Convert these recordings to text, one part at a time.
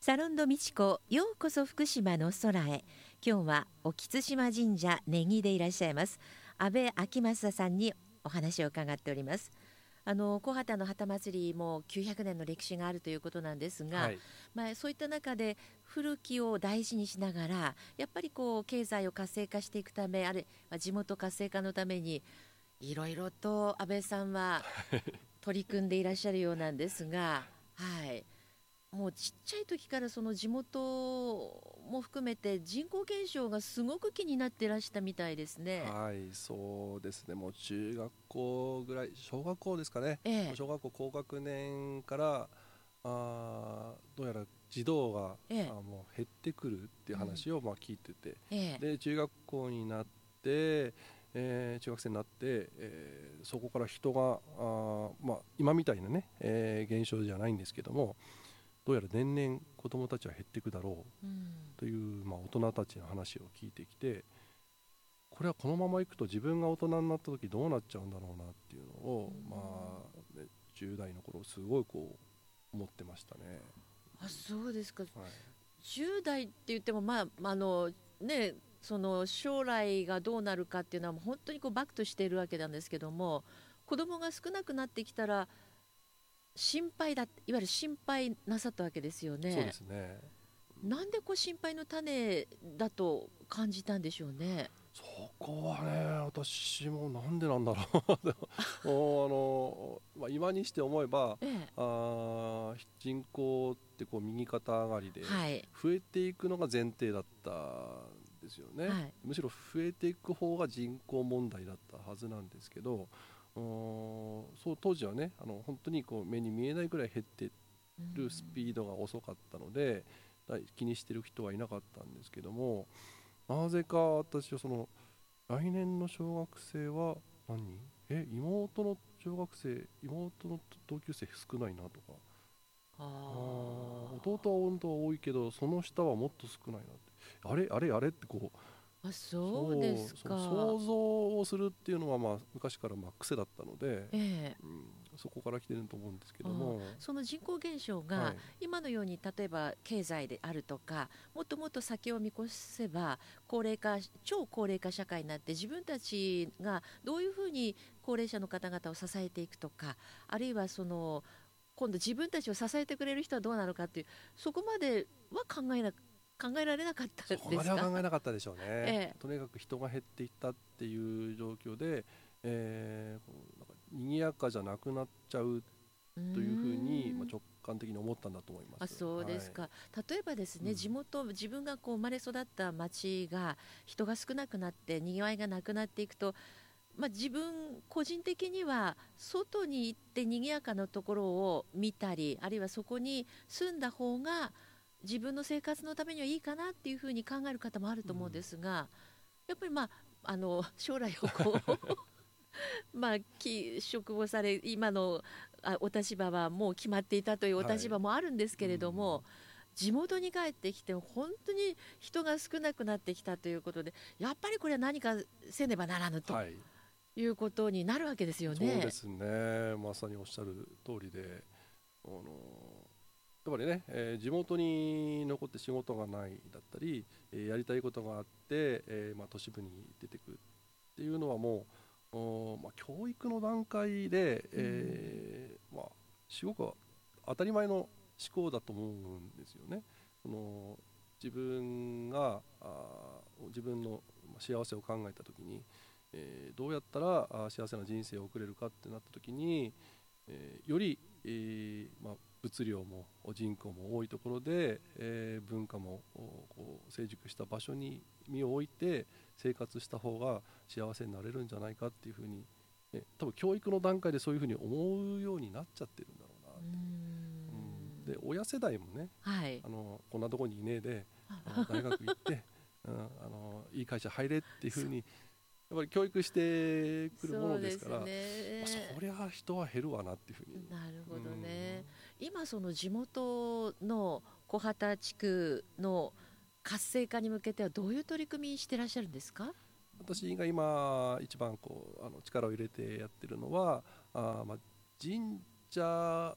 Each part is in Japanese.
サロンド美智子、ようこそ福島の空へ。今日は沖津島神社根木でいらっしゃいます安倍昭正さんにお話を伺っております。小畑の旗祭りも900年の歴史があるということなんですが、 はい、 そういった中で古きを大事にしながらやっぱりこう経済を活性化していくため、あるいは地元活性化のためにいろいろと安倍さんは取り組んでいらっしゃるようなんですが、はい、もうちっちゃい時からその地元も含めて人口減少がすごく気になってらしたみたいですね。 はい、そうですね。もう中学校ぐらい、小学校ですかね。 ええ、 小学校高学年からどうやら児童がええ、 もう減ってくるっていううん、 話を聞いてて、 ええ、 で中学校になって、中学生になって、そこから人が今みたいなね、現象じゃないんですけども、どうやら年々子どもたちは減っていくだろうん、 うという、大人たちの話を聞いてきて、これはこのままいくと自分が大人になった時どうなっちゃうんだろうなっていうのを、ね、10代の頃すごいこう思ってましたね。 そうですか。 はい、 10代って言ってもね、その将来がどうなるかっていうのはもう本当にこうバクとしているわけなんですけども、子供が少なくなってきたら心配だ、いわゆる心配なさったわけですよそうでね。 すね。 なんでこう心配の種だと感じたんでしょうね。 そこはね、私もなんでなんだろう今にして思えば、 ええ、 人口ってこう右肩上がりではい、 増えていくのが前提だったんですよね。 はい、 むしろ増えていく方が人口問題だったはずなんですけど、そう当時はね、本当にこう目に見えないぐらい減ってうん、 るスピードが遅かったので、気にしてる人はいなかったんですけども、なぜか私はその来年の小学生は何人、妹の小学生、妹の同級生少ないなとか、弟は本当は多いけどその下はもっと少ないなって、あれあれあれってこう、 そうですか。 想像をするっていうのは昔から癖だったので、 ええ、 うん、そこから来てると思うんですけども。 その人口減少がはい、 今のように例えば経済であるとか、もっともっと先を見越せば高齢化、超高齢化社会になって自分たちがどういうふうに高齢者の方々を支えていくとか、あるいはその今度自分たちを支えてくれる人はどうなのかっていう、そこまでは考えられなかったそこまでですか？ は考えなかったでしょうね。 ええ、 とにかく人が減っていったっていう状況で、なんか賑やかじゃなくなっちゃううーというふうに、 ん。 直感的に思ったんだと思います。 そうはい。 ですか。例えばですね、 うん。 自分がこう生まれ育った町が人が少なくなってにぎわいがなくなっていくと、自分個人的には外に行って賑やかなところを見たり、あるいはそこに住んだ方が自分の生活のためにはいいかなっていうふうに考える方もあると思うんうん。 ですが、やっぱり将来をこう職をされ、今のお立場はもう決まっていたというおはい。 立場もあるんですけれどうん。 も、地元に帰ってきて本当に人が少なくなってきたということで、やっぱりこれは何かせねばならぬとはい。 いうことになるわけですよね。 そうですね。まさにおっしゃる通りで、やっぱりね、地元に残って仕事がないだったり、やりたいことがあって、都市部に出てくるっていうのはもう、教育の段階で、 うん、 すごく当たり前の思考だと思うんですよね。その自分が自分の幸せを考えた時に、どうやったら幸せな人生を送れるかってなった時に、より、物量も人口も多いところで、文化もこう成熟した場所に身を置いて生活した方が幸せになれるんじゃないかっていうふうに、多分教育の段階でそういうふうに思うようになっちゃってるんだろうなうって。うん、で親世代もね、 はい。 こんなとこにいねえで大学行って、いい会社入れっていうふうにやっぱり教育してくるもそうですのですから、そね。 りゃ人は減るわなっていうふうに。 なるうほどね。 ん。 今その地元の小畑地区の活性化に向けてはどういう取り組みしてらっしゃるんですか？ 私が今一番こう力を入れてやってるのは、神社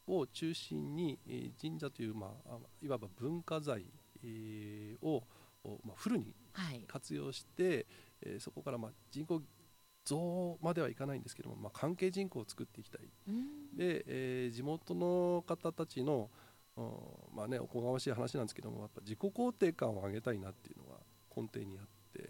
を中心に、神社という、いわば文化財、を、フルにはい。 活用して、そこから、人口増まではいかないんですけども、関係人口を作っていきたい。 うん。 で、地元の方たちの、おこがましい話なんですけども、やっぱ自己肯定感を上げたいなっていうのが根底にあって、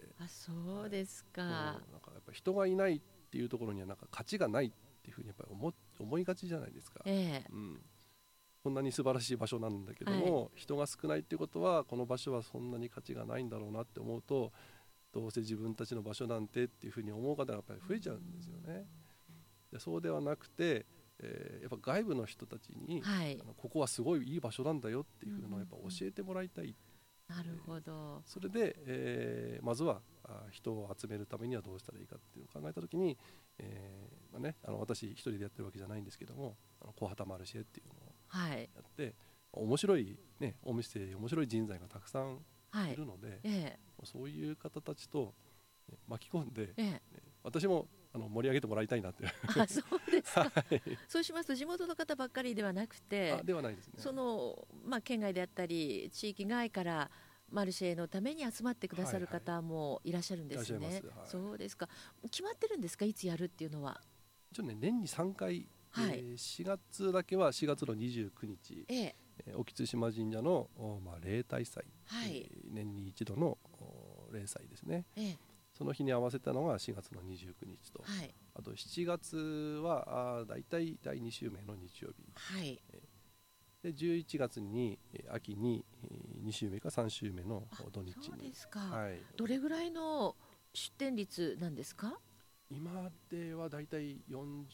あ、そうですか。 なんかやっぱ人がいないっていうところにはなんか価値がないっていうふうにやっぱり思いがちじゃないですか。 ええ。 うん、こんなに素晴らしい場所なんだけどはい。 も、人が少ないっていうことはこの場所はそんなに価値がないんだろうなって思うと、どうせ自分たちの場所なんてっていうふうに思う方がやっぱり増えちゃうんですよね。でそうではなくて、やっぱ外部の人たちにはい。 ここはすごいいい場所なんだよっていううんうんふうのをやっぱうん。 教えてもらいたい。 なるほど。 それで、まずは人を集めるためにはどうしたらいいかっていうのを考えた時に、私一人でやってるわけじゃないんですけども、小畑マルシェっていうのをはい。 やって、面白い、お店、面白い人材がたくさんはい。 いるので、 ええ。 そういう方たちと巻き込んで、 ええ。 私も盛り上げてもらいたいなっていうあ、そうですはか。 い。 そうしますと地元の方ばっかりではなくて、 ではないですね。 県外であったり地域外からマルシェのために集まってくださるはいはい。 方もいらっしゃるんでいらっしゃいます。 すね。 はい。 そうですか。決まってるんですか、いつやるっていうのは。 一応ね、年に3回、 はい。 4月だけは4月の29日、 ええ。 沖津島神社の、例大祭、 はい。 年に一度の例祭ですね。 ええ。 その日に合わせたのが4月の29日と、 はい。 あと7月はだいたい第2週目の日曜日、 はい。 で11月に秋に2週目か3週目のあ、 土日そうに、 ですか。 はい、 どれぐらいの出店率なんですか？ 今ではだいたい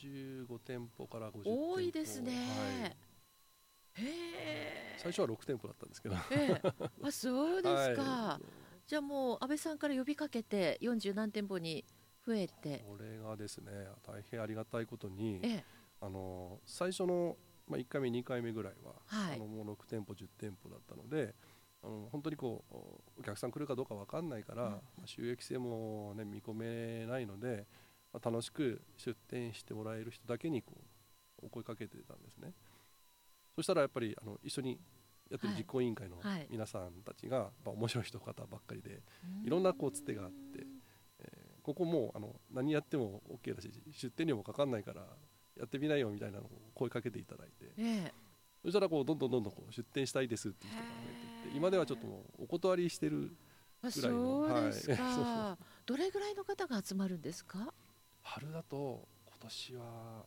45店舗から50店舗、 多いですはい、 ね。へえ。 最初は6店舗だったんですけどはええ。あ、そうですい、 か。じゃあもう安倍さんから呼びかけて40何店舗に増えて。 これがですね、大変ありがたいことに、 ええ。 最初の、1回目2回目ぐらいははい。 もう6店舗10店舗だったので、本当にお客さん来るかどうか分かんないから、 うん。 収益性も、見込めないので、楽しく出店してもらえる人だけにお声かけてたんですね。そしたらやっぱり一緒にやってるはい。 実行委員会のはい。 皆さんたちが、面白い人方ばっかりで、 うーいろんなつてがあって、 ん。 ここもう何やっても OK だし、出店料もかかんないからやってみないよみたいなのを声かけていただいて、 ええ。 そしたらどんどん出店したいですっていうへ人が増えていって、今ではちょっともうお断りしてるえ。あ、 ぐらいの、 そうですそうそう、 か。どれぐらいの方が集まるんですか？ 春だと今年は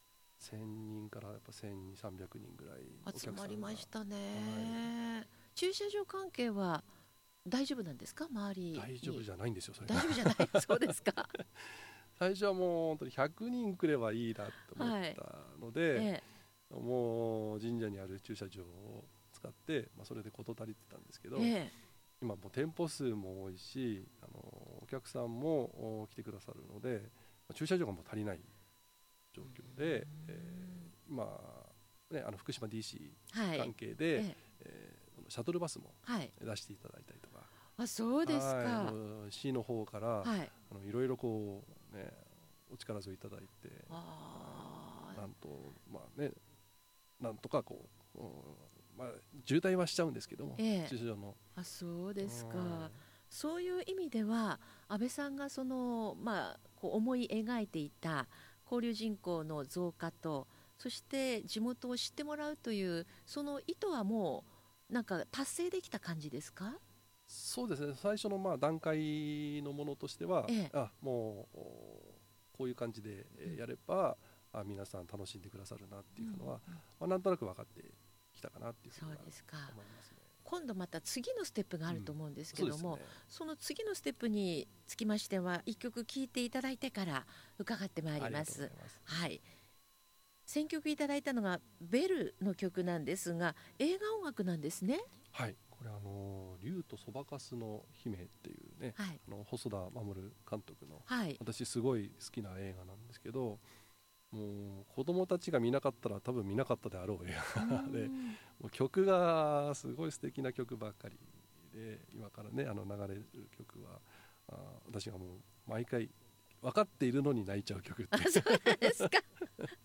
1000人からやっぱ1200、300人ぐらいお集まり客さんが、 ましたはい、 ね。駐車場関係は大丈夫なんですか？周りに。 大丈夫じゃないんですよそれが大丈夫じゃない。そうですか。 最初はもう本当に100人来ればいいなと思っはい。 たので、 ええ。 もう神社にある駐車場を使って、それで事足りてたんですけど、 ええ。 今もう店舗数も多いし、お客さんも来てくださるので、駐車場がもう足りない状況で、今、福島 DC はい。 関係で、 ええ。 シャトルバスもはい。 出していただいたりとか、 あ、そうですはい、 か。 市の方からはい。 いろいろお力添えいただいて、 ああ。 なんとなんとか渋滞はしちゃうんですけども、 ええ。 駐車場の、 あ、そうですか。 はそういう意味では、安倍さんが思い描いていた交流人口の増加と、そして地元を知ってもらうという、その意図はもう、なんか達成できた感じですか？ そうですね、最初の段階のものとしては、 ええ。 もうこういう感じでうん。 やれば皆さん楽しんでくださるなってうんうんいうのは、 うん。 なんとなく分かってきたかなっていうふうそうにはですか。 思いますね。 今度また次のステップがあうん、 ると思うんですけども、 そうですね。 その次のステップにつきましては、一曲聴いていただいてから伺ってまいありがります。 とうございます。 はい。選曲いただいたのがベルの曲なんですが、映画音楽なんですね。 はい、これ竜とそばかすの姫っていうね、 はい。 細田守監督の、 はい。 私すごい好きな映画なんですけど、もう子供たちが見なかったら多分見なかったであろう映うー画で、 ん。 もう曲がすごい素敵な曲ばっかりで、今からね流れる曲は私がもう毎回分かっているのに泣いちゃう曲っあ、 ていうそうなんですか。